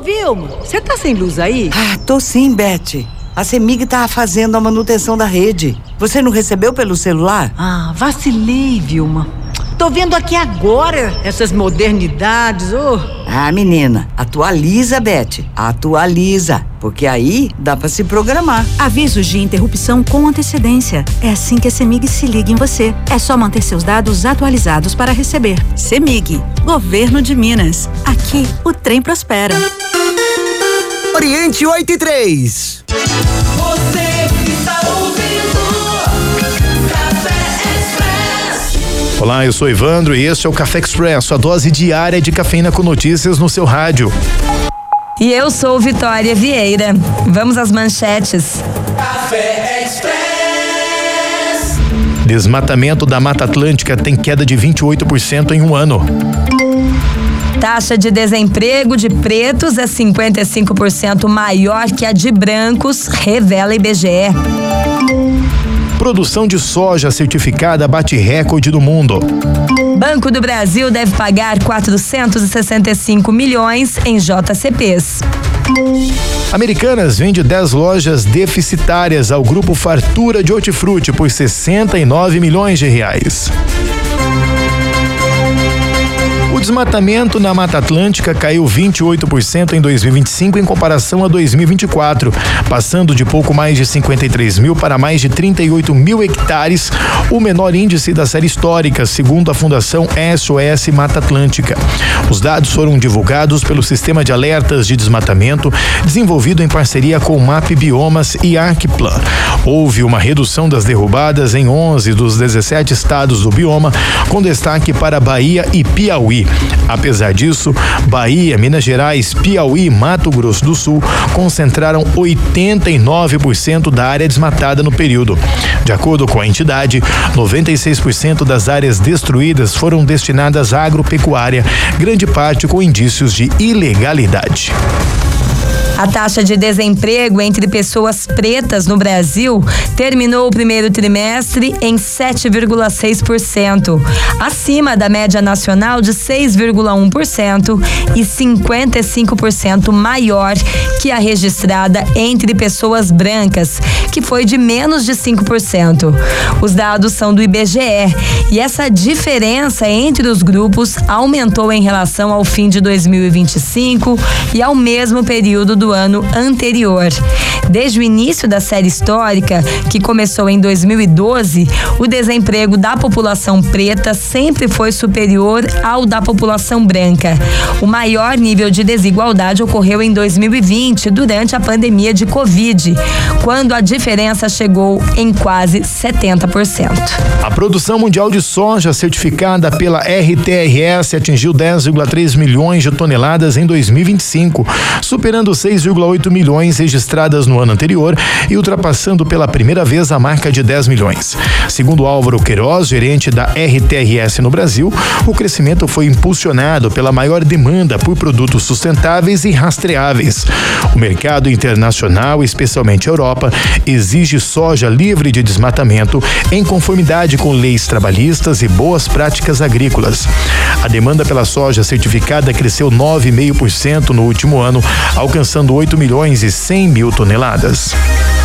Vilma, você tá sem luz aí? Tô sim, Beth. A CEMIG tá fazendo a manutenção da rede. Você não recebeu pelo celular? Vacilei, Vilma. Tô vendo aqui agora essas modernidades, menina, atualiza, Beth. Atualiza, porque aí dá pra se programar. Avisos de interrupção com antecedência. É assim que a CEMIG se liga em você. É só manter seus dados atualizados para receber. CEMIG, Governo de Minas. Aqui, o trem prospera. Oriente 8 e 3. Você está ouvindo Café Express. Olá, eu sou Evandro e este é o Café Express, a dose diária de cafeína com notícias no seu rádio. E eu sou Vitória Vieira. Vamos às manchetes. Café Express. Desmatamento da Mata Atlântica tem queda de 28% em um ano. Taxa de desemprego de pretos é 55% maior que a de brancos, revela IBGE. Produção de soja certificada bate recorde no mundo. Banco do Brasil deve pagar 465 milhões em JCPs. Americanas vende 10 lojas deficitárias ao grupo Fartura de Hortifruti por 69 milhões de reais. O desmatamento na Mata Atlântica caiu 28% em 2025 em comparação a 2024, passando de pouco mais de 53 mil para mais de 38 mil hectares, o menor índice da série histórica, segundo a Fundação SOS Mata Atlântica. Os dados foram divulgados pelo Sistema de Alertas de Desmatamento, desenvolvido em parceria com o MAP Biomas e Arquiplan. Houve uma redução das derrubadas em 11 dos 17 estados do bioma, com destaque para Bahia e Piauí. Apesar disso, Bahia, Minas Gerais, Piauí e Mato Grosso do Sul concentraram 89% da área desmatada no período. De acordo com a entidade, 96% das áreas destruídas foram destinadas à agropecuária, grande parte com indícios de ilegalidade. A taxa de desemprego entre pessoas pretas no Brasil terminou o primeiro trimestre em 7,6%, acima da média nacional de 6,1% e 55% maior que a registrada entre pessoas brancas, que foi de menos de 5%. Os dados são do IBGE e essa diferença entre os grupos aumentou em relação ao fim de 2025 e ao mesmo período do ano anterior. Desde o início da série histórica, que começou em 2012, o desemprego da população preta sempre foi superior ao da população branca. O maior nível de desigualdade ocorreu em 2020, durante a pandemia de Covid, quando a diferença chegou em quase 70%. A produção mundial de soja certificada pela RTRS atingiu 10,3 milhões de toneladas em 2025, superando 6,8 milhões registradas no ano anterior e ultrapassando pela primeira vez a marca de 10 milhões. Segundo Álvaro Queiroz, gerente da RTRS no Brasil, o crescimento foi impulsionado pela maior demanda por produtos sustentáveis e rastreáveis. O mercado internacional, especialmente a Europa, exige soja livre de desmatamento em conformidade com leis trabalhistas e boas práticas agrícolas. A demanda pela soja certificada cresceu 9,5% no último ano, alcançando 8 milhões e 100 mil toneladas.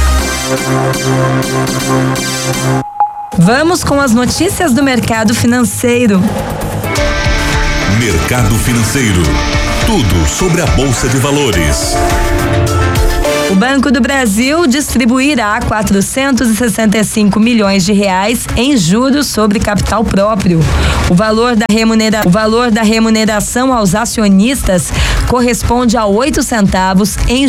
Vamos com as notícias do mercado financeiro. Mercado financeiro. Tudo sobre a Bolsa de Valores. O Banco do Brasil distribuirá 465 milhões de reais em juros sobre capital próprio. O valor da remuneração aos acionistas corresponde a 8 centavos em